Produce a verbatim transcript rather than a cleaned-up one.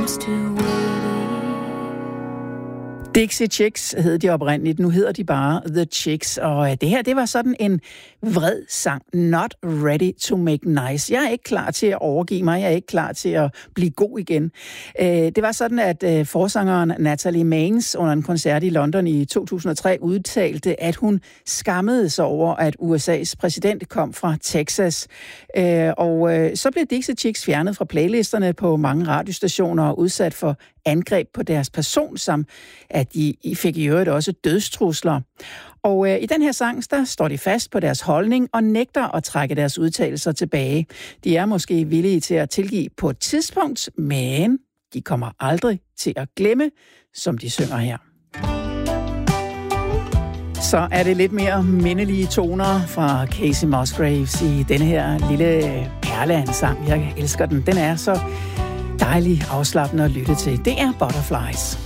I'm still waiting. Dixie Chicks hed de oprindeligt, nu hedder de bare The Chicks, og det her, det var sådan en vred sang, Not Ready to Make Nice. Jeg er ikke klar til at overgive mig, jeg er ikke klar til at blive god igen. Det var sådan, at forsangeren Natalie Maines under en koncert i London i to tusind og tre udtalte, at hun skammede sig over, at U S A's præsident kom fra Texas. Og så blev Dixie Chicks fjernet fra playlisterne på mange radiostationer og udsat for angreb på deres person, som at de fik i øvrigt også dødstrusler. Og øh, i den her sang, der står de fast på deres holdning og nægter at trække deres udtalelser tilbage. De er måske villige til at tilgive på et tidspunkt, men de kommer aldrig til at glemme, som de synger her. Så er det lidt mere mindelige toner fra Kacey Musgraves i denne her lille perle af en sang. Jeg elsker den. Den er så dejlig afslappende at lytte til. Det er Butterflies.